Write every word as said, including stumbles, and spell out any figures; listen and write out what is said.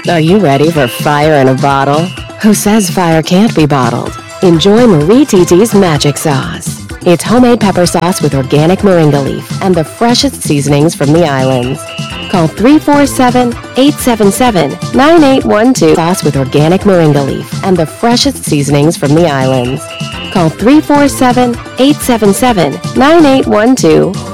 Are you ready for fire in a bottle? Who says fire can't be bottled? Enjoy Marie Titi's Magic Sauce. It's homemade pepper sauce with organic moringa leaf and the freshest seasonings from the islands. Call three four seven, eight seven seven, nine eight one two. Sauce with organic moringa leaf and the freshest seasonings from the islands. Call three four seven, eight seven seven, nine eight one two